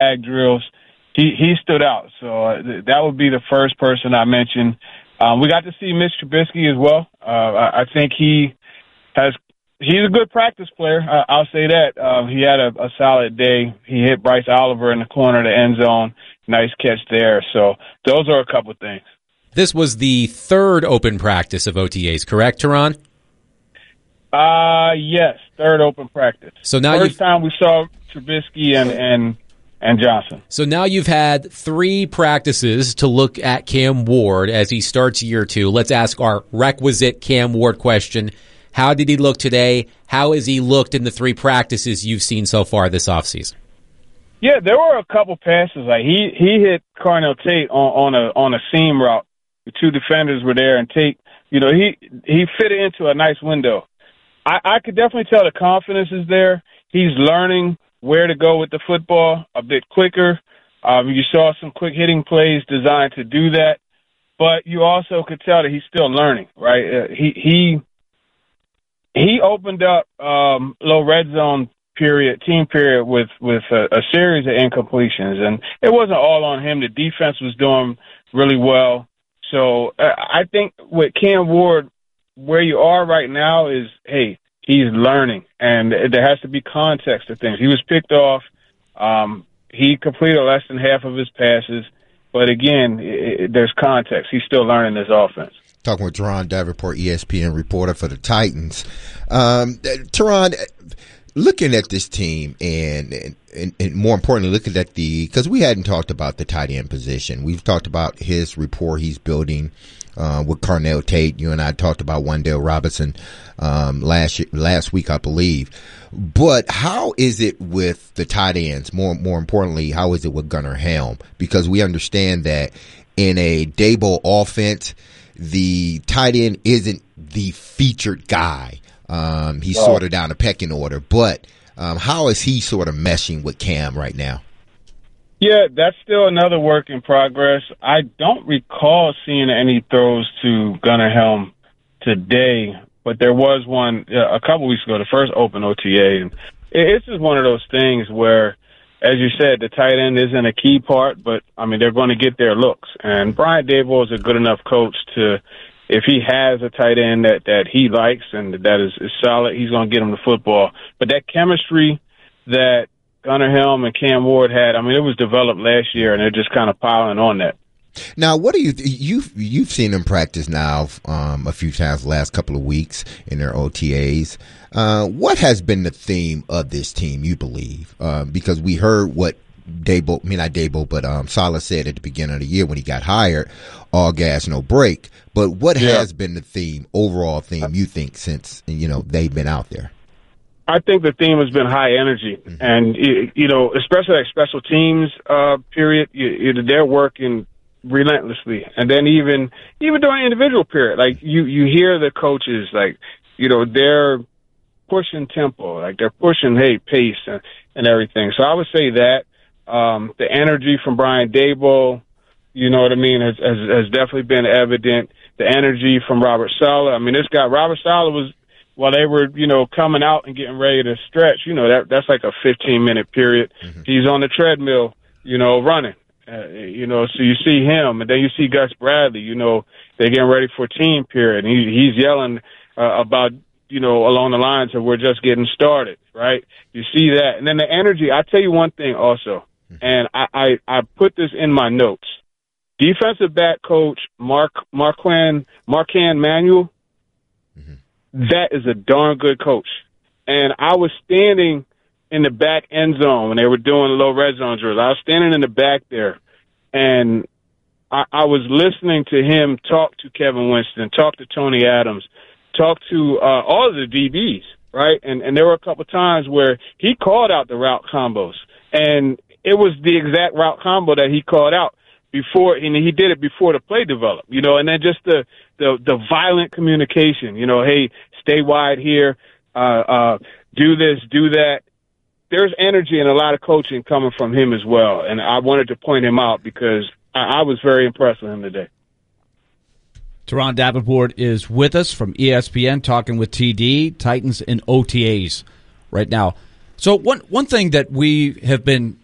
bag drills. He stood out. So that would be the first person I mentioned. We got to see Mitch Trubisky as well. I think he's a good practice player. I'll say that. He had a solid day. He hit Bryce Oliver in the corner of the end zone. Nice catch there. So those are a couple things. This was the third open practice of OTAs, correct, Teron? Yes, third open practice. So now first time we saw Trubisky and Johnson. So now you've had 3 practices to look at Cam Ward as he starts year 2. Let's ask our requisite Cam Ward question. How did he look today? How has he looked in the 3 practices you've seen so far this offseason? Yeah, there were a couple passes. Like he hit Carnell Tate on a seam route. The 2 defenders were there, and Tate, he fit it into a nice window. I could definitely tell the confidence is there. He's learning where to go with the football a bit quicker. You saw some quick hitting plays designed to do that, but you also could tell that he's still learning, right? He opened up low red zone team period with a series of incompletions, and it wasn't all on him. The defense was doing really well. So I think with Cam Ward, where you are right now is, hey, he's learning, and there has to be context to things. He was picked off. He completed less than half of his passes. But, again, there's context. He's still learning this offense. Talking with Teron Davenport, ESPN reporter for the Titans. Teron, looking at this team and more importantly, looking at because we hadn't talked about the tight end position. We've talked about his rapport he's building with Carnell Tate. You and I talked about Wan'Dale Robinson last week, I believe. But how is it with the tight ends? More importantly, how is it with Gunnar Helm? Because we understand that in a Daboll offense, the tight end isn't the featured guy. He's sort of down the pecking order. But how is he sort of meshing with Cam right now? Yeah, that's still another work in progress. I don't recall seeing any throws to Gunnar Helm today, but there was one a couple weeks ago, the first open OTA. And it's just one of those things where, as you said, the tight end isn't a key part, but, I mean, they're going to get their looks. And Brian Daboll is a good enough coach to, if he has a tight end that he likes and that is solid, he's going to get him the football. But that chemistry that Gunnar Helm and Cam Ward had, I mean, it was developed last year, and they're just kind of piling on that. Now, what do you've seen them practice now a few times the last couple of weeks in their OTAs. What has been the theme of this team, you believe? Because we heard what Saleh said at the beginning of the year when he got hired, all gas, no break. But what has been the overall theme, you think, since, they've been out there? I think the theme has been high energy. Mm-hmm. And, especially like special teams period, they're working relentlessly. And then even during individual period, like you hear the coaches, like, they're pushing tempo, like they're pushing, pace and everything. So I would say that the energy from Brian Daboll, you know what I mean, has definitely been evident. The energy from Robert Saleh. I mean, this guy, Robert Saleh, was, while they were, coming out and getting ready to stretch, that's like a 15-minute period. Mm-hmm. He's on the treadmill, running. So you see him, and then you see Gus Bradley, they're getting ready for team period. And he's yelling about, along the lines of we're just getting started, right? You see that. And then the energy, I'll tell you one thing also, and I put this in my notes. Defensive back coach Marquand Manuel, that is a darn good coach. And I was standing in the back end zone when they were doing low red zone drills. I was standing in the back there, and I was listening to him talk to Kevin Winston, talk to Tony Adams, talk to all of the DBs, right? And there were a couple times where he called out the route combos, and it was the exact route combo that he called out before, and he did it before the play developed, and then just the violent communication, hey, stay wide here, do this, do that. There's energy and a lot of coaching coming from him as well, and I wanted to point him out because I was very impressed with him today. Teron Davenport is with us from ESPN talking with TD, Titans and OTAs right now. So one thing that we have been